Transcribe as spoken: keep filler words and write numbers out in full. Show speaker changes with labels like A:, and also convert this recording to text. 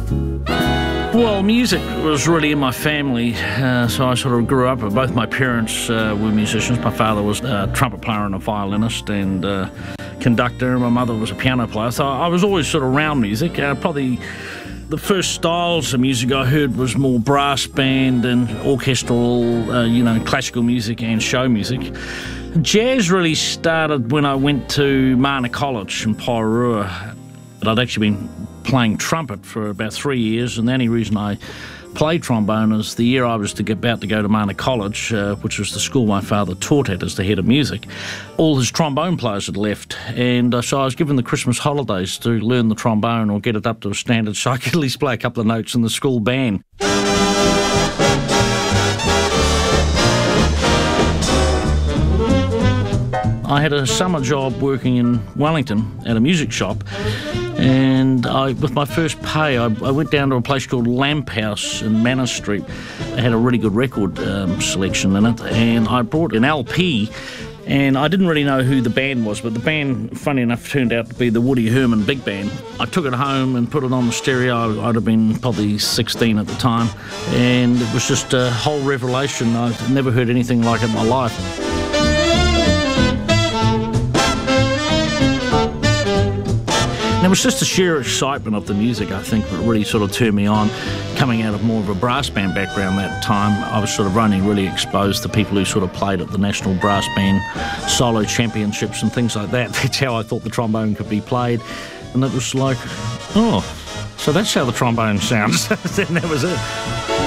A: Well, music was really in my family, uh, so I sort of grew up. Both my parents uh, were musicians. My father was a trumpet player and a violinist and uh, conductor, and my mother was a piano player. So I was always sort of around music. Uh, probably the first styles of music I heard was more brass band and orchestral, uh, you know, classical music and show music. Jazz really started when I went to Mana College in Porirua. I'd actually been playing trumpet for about three years, and the only reason I played trombone is the year I was to get, about to go to Mana College, uh, which was the school my father taught at as the head of music. All his trombone players had left, and uh, so I was given the Christmas holidays to learn the trombone or get it up to a standard so I could at least play a couple of notes in the school band. I had a summer job working in Wellington at a music shop, and I, with my first pay, I, I went down to a place called Lamp House in Manor Street. They had a really good record um, selection in it, and I brought an L P, and I didn't really know who the band was, but the band, funny enough, turned out to be the Woody Herman Big Band. I took it home and put it on the stereo. I'd have been probably sixteen at the time, and it was just a whole revelation. I'd never heard anything like it in my life. And it was just the sheer excitement of the music, I think, that really sort of turned me on. Coming out of more of a brass band background that time, I was sort of only really exposed to people who sort of played at the National Brass Band Solo Championships and things like that. That's how I thought the trombone could be played. And it was like, oh, so that's how the trombone sounds. And that was it.